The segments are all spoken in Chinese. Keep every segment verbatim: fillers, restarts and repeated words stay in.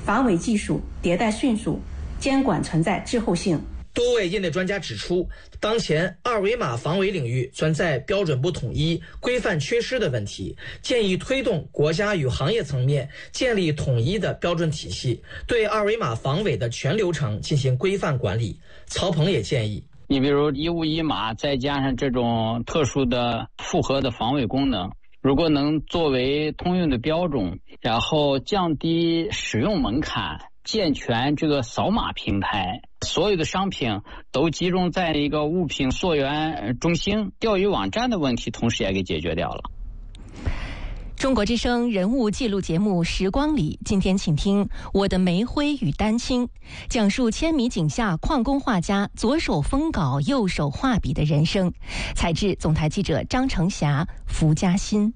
防伪技术迭代迅速，监管存在滞后性。 多位业内专家指出，当前二维码防伪领域存在标准不统一、规范缺失的问题，建议推动国家与行业层面建立统一的标准体系，对二维码防伪的全流程进行规范管理。曹鹏也建议， 你比如一物一码，再加上这种特殊的复合的防伪功能，如果能作为通用的标准，然后降低使用门槛，健全这个扫码平台，所有的商品都集中在一个物品溯源中心，钓鱼网站的问题同时也给解决掉了。 中国之声人物记录节目《时光里》，今天请听《我的煤灰与丹青》，讲述千米井下矿工画家左手封稿、右手画笔的人生。采制总台记者张成霞、福嘉欣。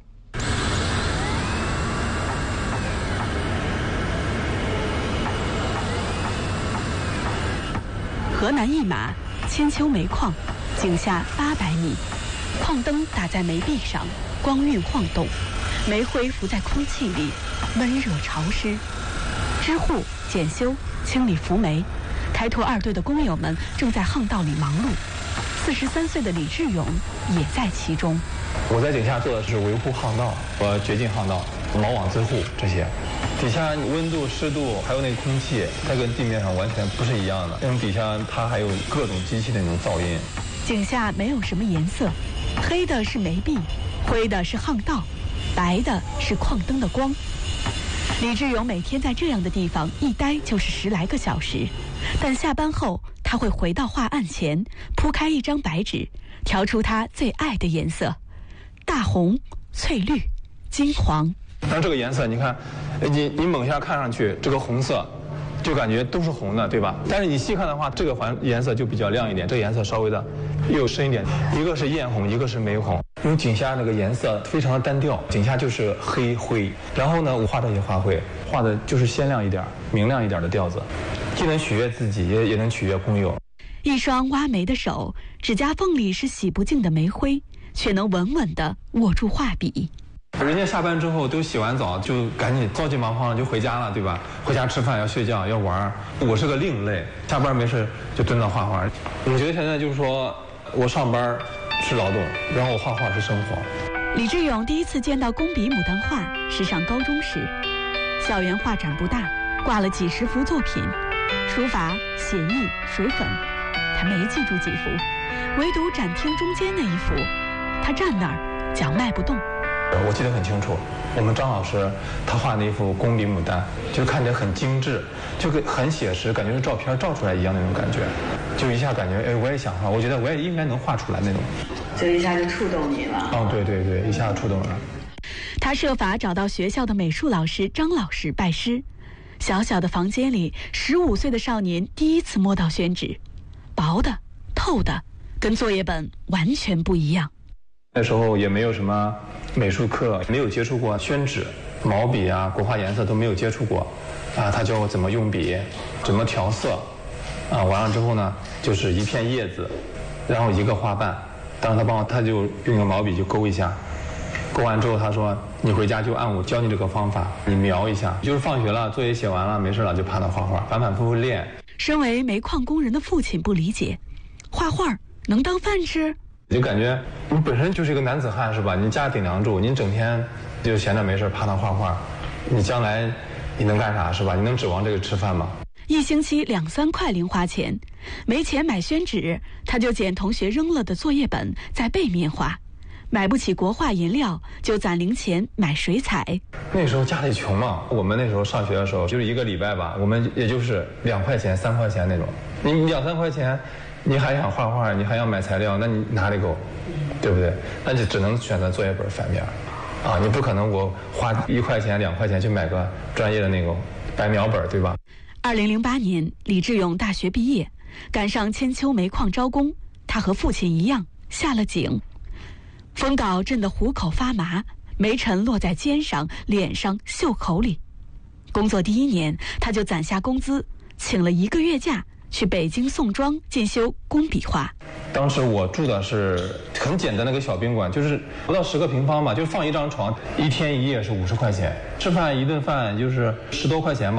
河南一马千秋煤矿，井下八百米，矿灯打在煤壁上，光晕晃动，煤灰浮在空气里，温热潮湿。支护、检修、清理浮煤，开拓二队的工友们正在巷道里忙碌。四十三岁的李志勇也在其中。 我在井下做的是维护巷道和掘进巷道、锚网支护这些。底下温度、湿度还有那个空气，它跟地面上完全不是一样的。那种底下它还有各种机器的那种噪音。 井下没有什么颜色，黑的是煤壁，灰的是巷道，白的是矿灯的光。李志勇每天在这样的地方一待就是十来个小时，但下班后他会回到画案前，铺开一张白纸，调出他最爱的颜色：大红、翠绿、金黄。 但这个颜色，你看，你你猛下看上去，这个红色就感觉都是红的，对吧？但是你细看的话，这个环颜色就比较亮一点，这个颜色稍微的又深一点。一个是艳红，一个是玫红。因为井下那个颜色非常的单调，井下就是黑灰。然后呢，我画这些花卉，画的就是鲜亮一点、明亮一点的调子，既能取悦自己，也也能取悦工友。 一双挖煤的手，指甲缝里是洗不净的煤灰，却能稳稳地握住画笔。 人家下班之后都洗完澡，就赶紧着急忙慌就回家了，对吧？回家吃饭要睡觉要玩。我是个另类，下班没事就蹲那画画。我觉得现在就是说我上班是劳动，然后我画画是生活。 李志勇第一次见到工笔牡丹画是上高中时，校园画展不大，挂了几十幅作品，书法、写意、水粉，他没记住几幅，唯独展厅中间那一幅，他站那儿脚迈不动。 我记得很清楚，我们张老师他画那一幅工笔牡丹，就看起来很精致，就跟很写实，感觉是照片照出来一样那种感觉，就一下感觉哎，我也想画，我觉得我也应该能画出来那种， 这一下就触动你了。 哦，对对对，一下触动了。 他设法找到学校的美术老师张老师拜师。小小的房间里，十五岁的少年第一次摸到宣纸，薄的、透的，跟作业本完全不一样。 那时候也没有什么美术课，没有接触过宣纸、毛笔啊、国画颜色都没有接触过，啊，他教我怎么用笔，怎么调色，啊，完了之后呢，就是一片叶子，然后一个花瓣，当时他帮我，他就用个毛笔就勾一下，勾完之后他说你回家就按我教你这个方法，你描一下，就是放学了作业写完了没事了就趴那画画，反反复复练。 身为煤矿工人的父亲不理解，画画能当饭吃？ 就感觉你本身就是一个男子汉是吧？你家顶梁柱，你整天就闲着没事趴那画画，你将来你能干啥是吧？你能指望这个吃饭吗？ 一星期两三块零花钱，没钱买宣纸，他就捡同学扔了的作业本在背面画。买不起国画颜料，就攒零钱买水彩。 那时候家里穷嘛，我们那时候上学的时候，就是一个礼拜吧，我们也就是两块钱、三块钱那种。你两三块钱，你还想画画，你还要买材料，那你哪里够，对不对？那就只能选择作业本反面，啊，你不可能我花一块钱、两块钱去买个专业的那种白描本，对吧？ 二零零八年，李志勇大学毕业，赶上千秋煤矿招工，他和父亲一样下了井。封稿震得虎口发麻，煤尘落在肩上、脸上、袖口里。工作第一年，他就攒下工资，请了一个月假，去北京宋庄进修工笔画。 当时我住的是很简单的一个小宾馆，就是不到十个平方嘛，就放一张床，一天一夜是五十块钱，吃饭一顿饭就是十多块钱吧。